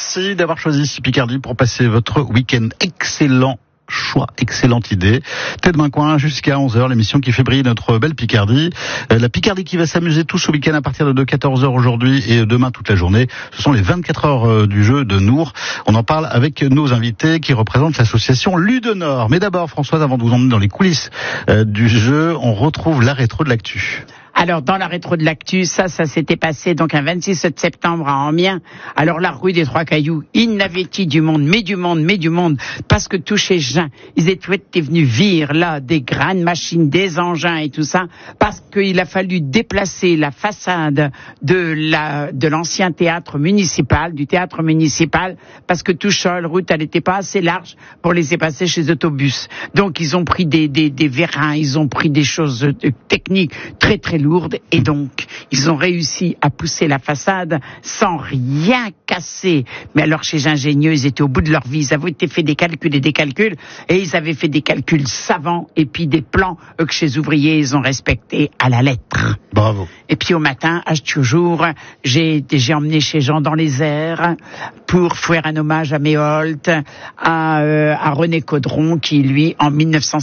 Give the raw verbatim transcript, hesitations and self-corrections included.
Merci d'avoir choisi Picardie pour passer votre week-end. Excellent choix, excellente idée. Tête d'un coin jusqu'à onze heures, l'émission qui fait briller notre belle Picardie. Euh, la Picardie qui va s'amuser tout ce week-end à partir de quatorze heures aujourd'hui et demain toute la journée. Ce sont les vingt-quatre heures euh, du jeu de Nour. On en parle avec nos invités qui représentent l'association Ludenor. Mais d'abord, Françoise, avant de vous emmener dans les coulisses euh, du jeu, on retrouve la rétro de l'actu. Alors, dans la rétro de l'actu, ça, ça s'était passé donc un vingt-six septembre à Amiens. Alors, la rue des Trois Cailloux, il n'avait dit du monde, mais du monde, mais du monde, parce que tous ces gens, ils étaient venus vire, là, des grandes machines, des engins et tout ça, parce qu'il a fallu déplacer la façade de la, de l'ancien théâtre municipal, du théâtre municipal, parce que tout seul, la route, elle n'était pas assez large pour laisser passer chez les autobus. Donc, ils ont pris des, des, des vérins, ils ont pris des choses techniques très, très lourdes. Et donc, ils ont réussi à pousser la façade sans rien casser. Mais alors, chez les ingénieux, ils étaient au bout de leur vie. Ils avaient été fait des calculs et des calculs. Et ils avaient fait des calculs savants. Et puis des plans euh, que chez les ouvriers, ils ont respectés à la lettre. Bravo. Et puis au matin, à toujours, j'ai, j'ai emmené chez Jean dans les airs pour faire un hommage à Méholt, à, euh, à René Caudron, qui, lui, en mille neuf cent